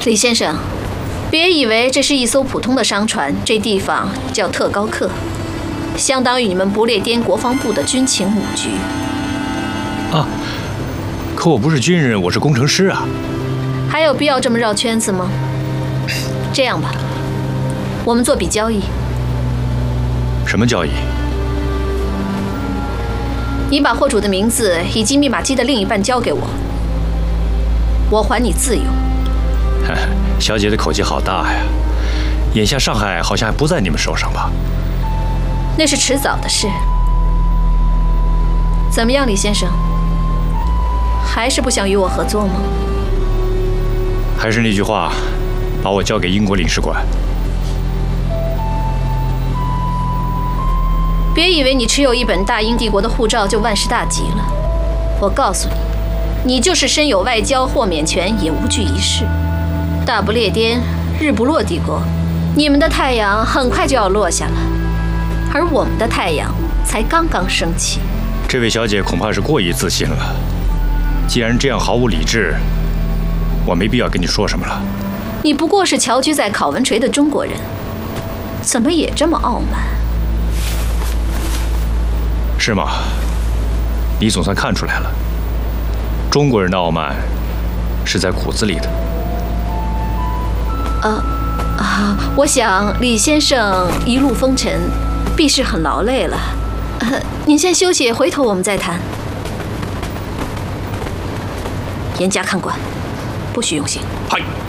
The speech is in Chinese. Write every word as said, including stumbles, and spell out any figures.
李先生，别以为这是一艘普通的商船，这地方叫特高克，相当于你们不列颠国防部的军情五局。 啊，可我不是军人，我是工程师啊。 还有必要这么绕圈子吗？这样吧，我们做笔交易。 什么交易？ 你把货主的名字以及密码机的另一半交给我，我还你自由。 小姐的口气好大呀！眼下上海好像还不在你们手上吧？ 那是迟早的事。怎么样，李先生？还是不想与我合作吗？ 还是那句话，把我交给英国领事馆。 别以为你持有一本大英帝国的护照就万事大吉了。我告诉你，你就是身有外交豁免权也无惧一事。大不列颠日不落帝国，你们的太阳很快就要落下了，而我们的太阳才刚刚升起。 这位小姐恐怕是过于自信了。既然这样毫无理智，我没必要跟你说什么了。 你不过是侨居在考文垂的中国人，怎么也这么傲慢？ 是吗？你总算看出来了，中国人的傲慢是在骨子里的。 呃啊，我想李先生一路风尘，必是很劳累了。呃，您先休息，回头我们再谈。严加看管，不许用刑。 嗨。